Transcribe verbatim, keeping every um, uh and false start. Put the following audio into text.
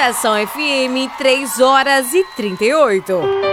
Estação F M, três horas e trinta e oito.